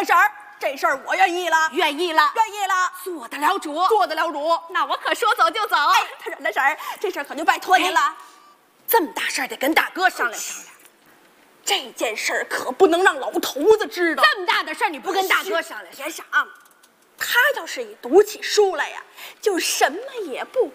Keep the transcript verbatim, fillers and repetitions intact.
婶儿，这事儿我愿意了， 愿意了， 愿意了， 做得了主， 做得了主。 那我可说走就走。 哎，他说那婶儿，这事儿可就拜托您了。 这么大事儿得跟大哥商量商量。 这件事儿可不能让老头子知道。 这么大的事儿你不跟大哥商量？ 别想，他要是一读起书来呀，就什么也不